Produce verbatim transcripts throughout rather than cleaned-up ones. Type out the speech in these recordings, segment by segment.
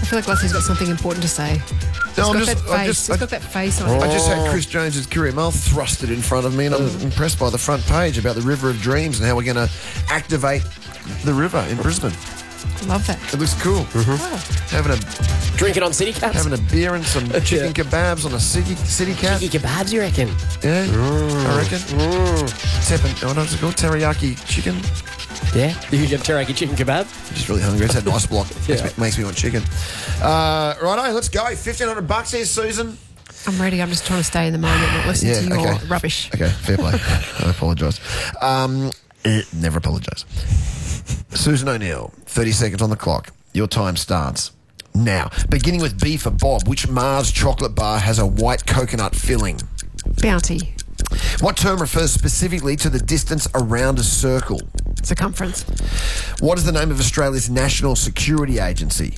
I feel like Leslie's got something important to say. He's No, got I'm that just, face. I just, He's I, got that face on I it. just had Chris Jones's career mail thrusted in front of me, and I'm impressed by the front page about the River of Dreams and how we're going to activate the river in Brisbane. Love that. It looks cool. Oh. Having a Drink it on City Caps. having a beer and some chicken Yeah. kebabs on a city city cat. Chicky kebabs, you reckon? Yeah, I reckon. Teppin, oh, no, what's it called? Teriyaki chicken. Yeah. You can get teriyaki chicken kebab. Just really hungry. It's a nice block. Yeah. Makes, me, makes me want chicken. Uh, righto, let's go. fifteen hundred bucks here, Susan. I'm ready. I'm just trying to stay in the moment, not listen Yeah, to your okay. rubbish. Okay, fair play. I apologise. Um, eh, never apologise. Susan O'Neill, thirty seconds on the clock. Your time starts now. Beginning with B for Bob, which Mars chocolate bar has a white coconut filling? Bounty. What term refers specifically to the distance around a circle? Circumference. What is the name of Australia's national security agency?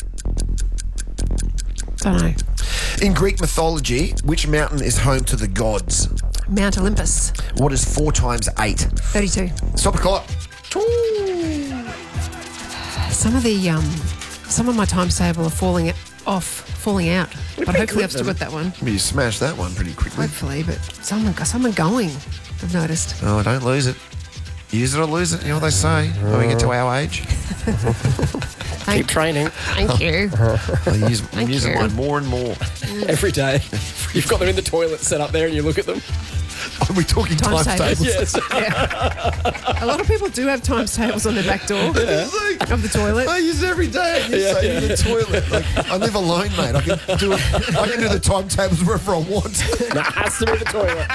Don't know. In Greek mythology, which mountain is home to the gods? Mount Olympus. What is four times eight? thirty-two. Stop the clock. Some of the um, some of my times table are falling off, falling out. But hopefully I've still got that one. You smashed that one pretty quickly. Hopefully, but someone, someone going. I've noticed. Oh, don't lose it. Use it or lose it. You know what they say when we get to our age. Keep training Thank you. I use, I'm Thank using you. mine more and more. every day. You've got them in the toilet set up there and you look at them. Are we talking Time time, tables. tables? Yeah. A lot of people do have times tables on their back door of the toilet. I use it every day. I can Yeah, say yeah. in the toilet. Like, I live alone, mate. I can do it. I can do the timetables wherever I want. Nah, has to be the toilet.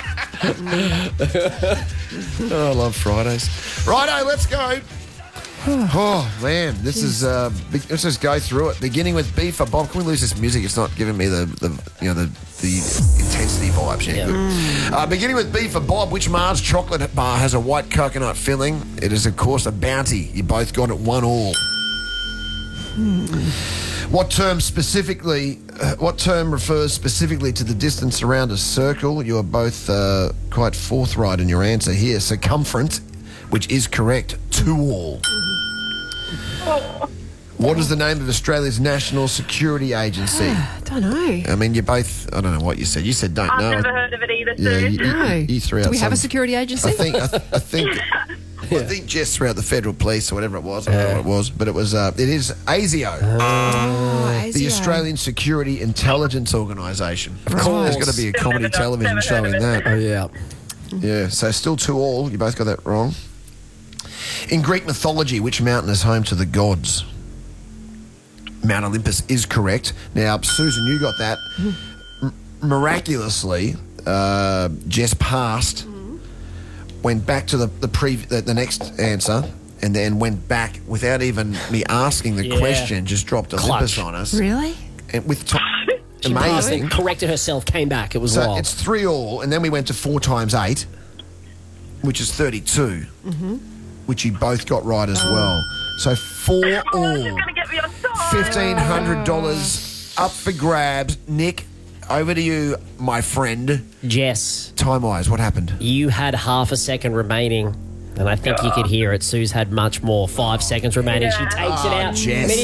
Oh, I love Fridays. Righto, let's go. Oh man, this is uh, big, let's just go through it. Beginning with B for Bob. Can we lose this music? It's not giving me the, the you know the the intensity vibes. Yeah. Yeah. Uh, beginning with B for Bob. Which Mars chocolate bar has a white coconut filling? It is of course a Bounty. You both got it one all. What term specifically? Uh, what term refers specifically to the distance around a circle? You are both uh, quite forthright in your answer here. Circumference, which is correct. Two all. What is the name of Australia's national security agency? I don't know. I mean, you both. I don't know what you said. You said don't I've know. never heard of it either, Yeah, Sue. you, you, No. you threw out Do we have a some- security agency? I think. I, th- I think. I think Jess threw out the federal police or whatever it was. I don't know what it was, but it was. Uh, it is ASIO. Oh, The ASIO. Australian Security Intelligence Organisation. Of course. There's got to be a Never comedy heard of- television never show heard in of it. that. Oh, yeah. Yeah, so still two all. You both got that wrong. In Greek mythology, which mountain is home to the gods? Mount Olympus is correct. Now, Susan, you got that. M- miraculously, uh, Jess passed, went back to the the, pre- the the next answer, and then went back without even me asking the Yeah. question, just dropped Olympus Clutch. on us. Really? And with time. She passed Amazing. it, corrected herself, came back. It was So wild. it's three all, and then we went to four times eight, which is thirty-two, which you both got right as well. So four Oh, all, she's going to get me on side. fifteen hundred dollars up for grabs. Nick, over to you, my friend. Jess, Time-wise, what happened? you had half a second remaining, and I think you could hear it. Sue's had much more. Five seconds remaining. She takes it Oh, out. Jess.